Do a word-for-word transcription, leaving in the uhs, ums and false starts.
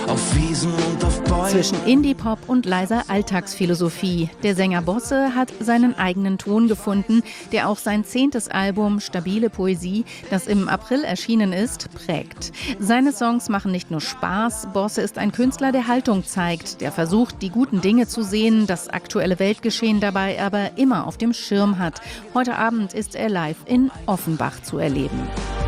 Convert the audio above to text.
auf Wiesen und auf Bäumen. Zwischen Indie-Pop und leiser Alltagsphilosophie. Der Sänger Bosse hat seinen eigenen Ton gefunden, der auch sein zehntes Album Stabile Poesie, das im April erschienen ist, prägt. Seine Songs machen nicht nur Spaß, Bosse ist ein Künstler, der Haltung zeigt, der versucht, die guten Dinge zu sehen, das aktuelle Weltgeschehen dabei aber immer auf dem Schirm hat. Heute Abend ist er live in Offenbach zu erleben.